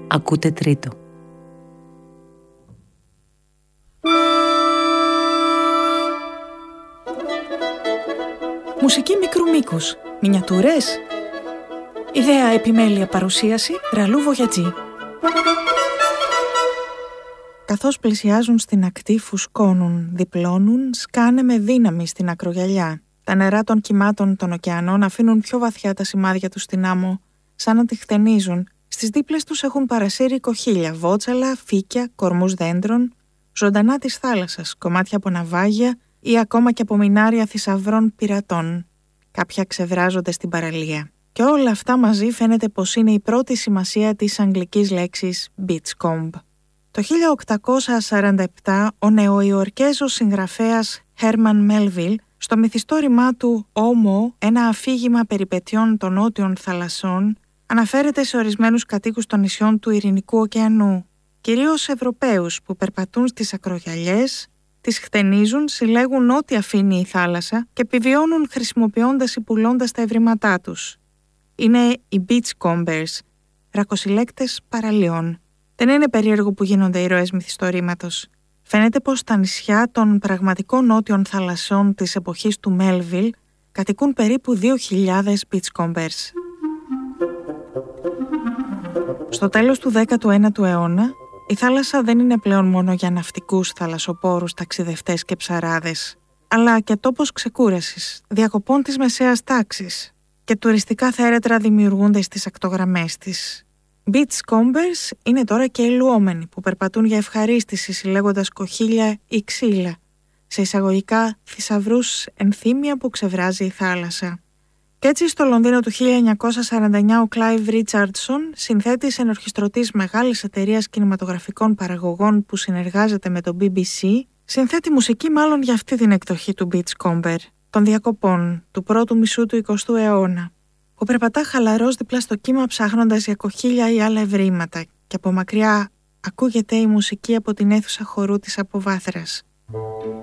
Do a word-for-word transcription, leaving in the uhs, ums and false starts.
Ακούτε Τρίτο. Μουσική μικρού μήκους. Μινιατούρες. Ιδέα, επιμέλεια, παρουσίαση Ραλού Βογιατζή. Καθώς πλησιάζουν στην ακτή, φουσκώνουν, διπλώνουν, σκάνε με δύναμη στην ακρογιαλιά. Τα νερά των κυμάτων των ωκεανών αφήνουν πιο βαθιά τα σημάδια τους στην άμμο, σαν να τη χτενίζουν. Στις δίπλες τους έχουν παρασύρει κοχύλια, βότσαλα, φύκια, κορμούς δέντρων, ζωντανά της θάλασσας, κομμάτια από ναυάγια ή ακόμα και από μινάρια θησαυρών πειρατών. Κάποια ξεβράζονται στην παραλία. Και όλα αυτά μαζί φαίνεται πως είναι η πρώτη σημασία της αγγλικής λέξης beachcomb. Το χίλια οκτακόσια σαράντα επτά ο νεοϊορκέζος συγγραφέας Herman Melville, στο μυθιστόρημά του «Όμο, ένα αφήγημα περιπετειών των νότιων θαλασσών», αναφέρεται σε ορισμένους κατοίκους των νησιών του Ειρηνικού ωκεανού, κυρίως Ευρωπαίους που περπατούν στις ακρογιαλιές, τις χτενίζουν, συλλέγουν ό,τι αφήνει η θάλασσα και επιβιώνουν χρησιμοποιώντας ή πουλώντας τα ευρήματά τους. Είναι οι beachcombers, ρακοσυλλέκτες παραλιών. Δεν είναι περίεργο που γίνονται ήρωες μυθιστορήματος. Φαίνεται πως τα νησιά των πραγματικών νότιων θαλασσών της εποχής του Melville κατοικούν περίπου δύο χιλιάδες beachcombers. Στο τέλος του δέκατου ένατου αιώνα, η θάλασσα δεν είναι πλέον μόνο για ναυτικούς, θαλασσοπόρους, ταξιδευτές και ψαράδες, αλλά και τόπος ξεκούρασης, διακοπών της μεσαίας τάξης, και τουριστικά θέρετρα δημιουργούνται στις ακτογραμμές της. Beachcombers είναι τώρα και οι λουόμενοι που περπατούν για ευχαρίστηση συλλέγοντας κοχύλια ή ξύλα, σε εισαγωγικά θησαυρούς ενθύμια που ξεβράζει η θάλασσα. Κι έτσι στο Λονδίνο του χίλια εννιακόσια σαράντα εννιά ο Clive Richardson, συνθέτης ενορχιστρωτής μεγάλης εταιρείας κινηματογραφικών παραγωγών που συνεργάζεται με το μπι μπι σι, συνθέτει μουσική μάλλον για αυτή την εκδοχή του beachcomber, των διακοπών του πρώτου μισού του εικοστού αιώνα, που περπατά χαλαρός δίπλα στο κύμα ψάχνοντας για κοχύλια ή άλλα ευρήματα, και από μακριά ακούγεται η μουσική από την αίθουσα χορού της αποβάθρας.